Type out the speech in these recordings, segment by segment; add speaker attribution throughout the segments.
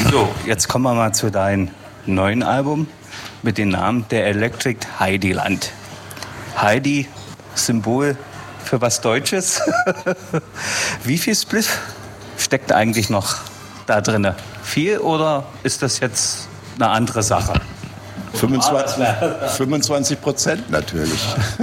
Speaker 1: So, jetzt kommen wir mal zu deinem neuen Album mit dem Namen Der Electric Heidiland. Heidi, Symbol für was Deutsches. Wie viel Spliff steckt eigentlich noch da drin? Viel oder ist das jetzt eine andere Sache?
Speaker 2: 25% natürlich.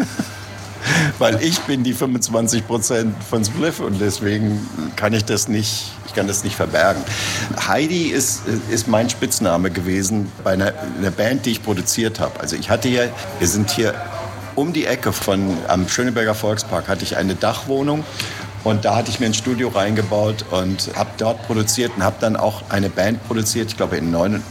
Speaker 2: Weil ich bin die 25% von Spliff und deswegen kann ich das nicht verbergen. Heidi ist mein Spitzname gewesen bei einer Band, die ich produziert habe. Also wir sind hier um die Ecke am Schöneberger Volkspark hatte ich eine Dachwohnung. Und da hatte ich mir ein Studio reingebaut und habe dort produziert und habe dann auch eine Band produziert, ich glaube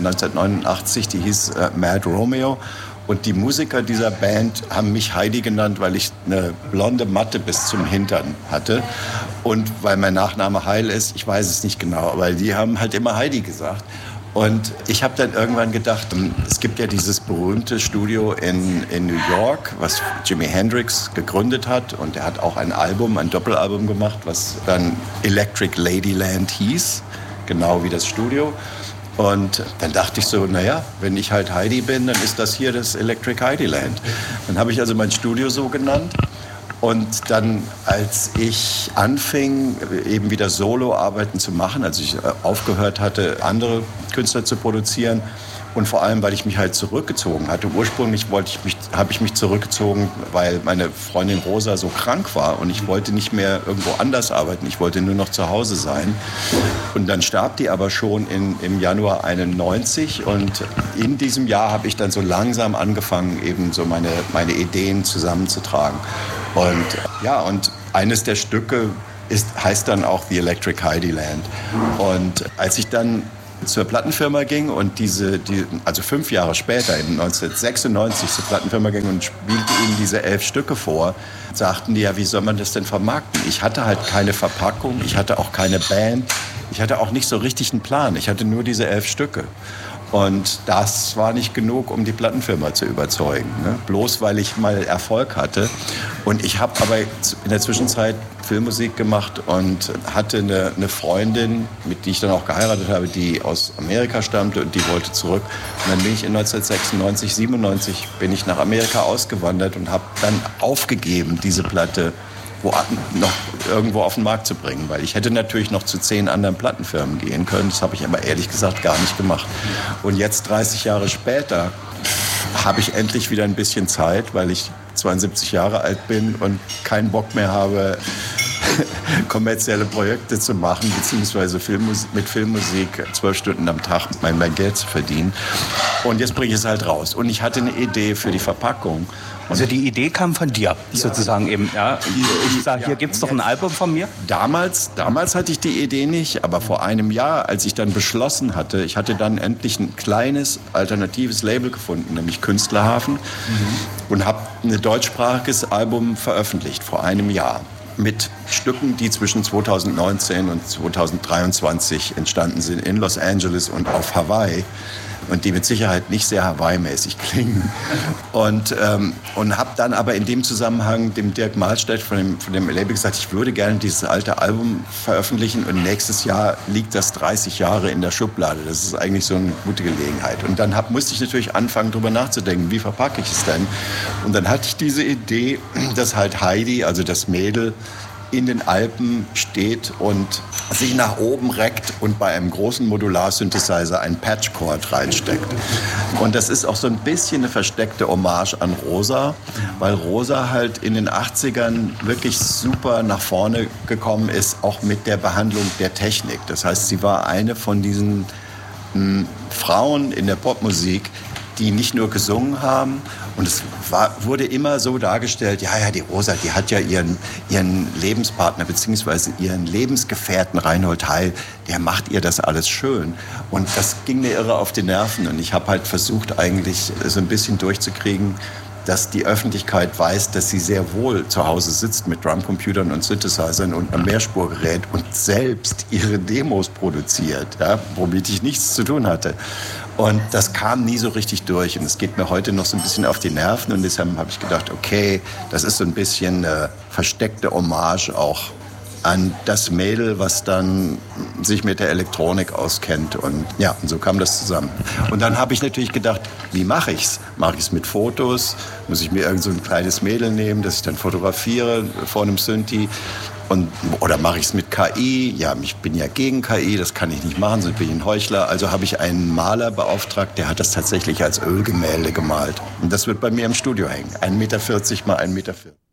Speaker 2: 1989, die hieß Mad Romeo. Und die Musiker dieser Band haben mich Heidi genannt, weil ich eine blonde Matte bis zum Hintern hatte. Und weil mein Nachname Heil ist, ich weiß es nicht genau, aber die haben halt immer Heidi gesagt. Und ich habe dann irgendwann gedacht, es gibt ja dieses berühmte Studio in New York, was Jimi Hendrix gegründet hat. Und er hat auch ein Doppelalbum gemacht, was dann Electric Ladyland hieß, genau wie das Studio. Und dann dachte ich so, naja, wenn ich halt Heidi bin, dann ist das hier das Electric Heidiland. Dann habe ich also mein Studio so genannt. Und dann, als ich anfing, eben wieder Solo-Arbeiten zu machen, als ich aufgehört hatte, andere Künstler zu produzieren und vor allem, weil ich mich halt zurückgezogen hatte. Ursprünglich habe ich mich zurückgezogen, weil meine Freundin Rosa so krank war und ich wollte nicht mehr irgendwo anders arbeiten. Ich wollte nur noch zu Hause sein. Und dann starb die aber schon im Januar 91 und in diesem Jahr habe ich dann so langsam angefangen, eben so meine Ideen zusammenzutragen. Und ja, und eines der Stücke heißt dann auch The Electric Heidiland. Und als ich dann zur Plattenfirma ging und also 5 Jahre später, in 1996 zur Plattenfirma ging und spielte ihnen diese 11 Stücke vor, sagten die, ja, wie soll man das denn vermarkten? Ich hatte halt keine Verpackung, ich hatte auch keine Band, ich hatte auch nicht so richtig einen Plan, ich hatte nur diese 11 Stücke. Und das war nicht genug, um die Plattenfirma zu überzeugen, ne? Bloß weil ich mal Erfolg hatte. Und ich habe aber in der Zwischenzeit Filmmusik gemacht und hatte eine Freundin, mit die ich dann auch geheiratet habe, die aus Amerika stammte und die wollte zurück. Und dann bin ich in 1996, 97 bin ich nach Amerika ausgewandert und habe dann aufgegeben, diese Platte noch irgendwo auf den Markt zu bringen. Weil ich hätte natürlich noch zu 10 anderen Plattenfirmen gehen können. Das habe ich aber ehrlich gesagt gar nicht gemacht. Und jetzt, 30 Jahre später, habe ich endlich wieder ein bisschen Zeit, weil ich 72 Jahre alt bin und keinen Bock mehr habe, kommerzielle Projekte zu machen, beziehungsweise mit Filmmusik 12 Stunden am Tag mein Geld zu verdienen. Und jetzt bringe ich es halt raus. Und ich hatte eine Idee für die Verpackung.
Speaker 1: Also die Idee kam von dir, sozusagen eben. Ja. Ich sage, hier gibt es doch ein Album von mir.
Speaker 2: Damals hatte ich die Idee nicht, aber vor einem Jahr, als ich dann beschlossen hatte, ich hatte dann endlich ein kleines alternatives Label gefunden, nämlich Künstlerhafen, und habe ein deutschsprachiges Album veröffentlicht vor einem Jahr. Mit Stücken, die zwischen 2019 und 2023 entstanden sind in Los Angeles und auf Hawaii und die mit Sicherheit nicht sehr Hawaii-mäßig klingen. Und habe dann aber in dem Zusammenhang dem Dirk Mahlstedt von dem Label gesagt, ich würde gerne dieses alte Album veröffentlichen und nächstes Jahr liegt das 30 Jahre in der Schublade. Das ist eigentlich so eine gute Gelegenheit. Und dann musste ich natürlich anfangen, darüber nachzudenken, wie verpacke ich es denn? Und dann hatte ich diese Idee, dass halt Heidi, also das Mädel, in den Alpen steht und sich nach oben reckt und bei einem großen Modular-Synthesizer ein Patchcord reinsteckt. Und das ist auch so ein bisschen eine versteckte Hommage an Rosa, weil Rosa halt in den 80ern wirklich super nach vorne gekommen ist, auch mit der Behandlung der Technik. Das heißt, sie war eine von diesen Frauen in der Popmusik, die nicht nur gesungen haben. Und es wurde immer so dargestellt, ja, die Rosa, die hat ja ihren Lebenspartner beziehungsweise ihren Lebensgefährten Reinhold Heil, der macht ihr das alles schön. Und das ging mir irre auf die Nerven. Und ich habe halt versucht, eigentlich so ein bisschen durchzukriegen, dass die Öffentlichkeit weiß, dass sie sehr wohl zu Hause sitzt mit Drumcomputern und Synthesizern und einem Mehrspurgerät und selbst ihre Demos produziert, ja, womit ich nichts zu tun hatte. Und das kam nie so richtig durch. Und es geht mir heute noch so ein bisschen auf die Nerven. Und deshalb habe ich gedacht, okay, das ist so ein bisschen eine versteckte Hommage auch an das Mädel, was dann sich mit der Elektronik auskennt. Und ja, und so kam das zusammen. Und dann habe ich natürlich gedacht, wie mache ich's? Mache ich es mit Fotos? Muss ich mir irgend so ein kleines Mädel nehmen, das ich dann fotografiere vor einem Synthi? Oder mache ich es mit KI? Ja, ich bin ja gegen KI, das kann ich nicht machen, sonst bin ich ein Heuchler. Also habe ich einen Maler beauftragt, der hat das tatsächlich als Ölgemälde gemalt. Und das wird bei mir im Studio hängen. 1,40 Meter mal 1,40 Meter.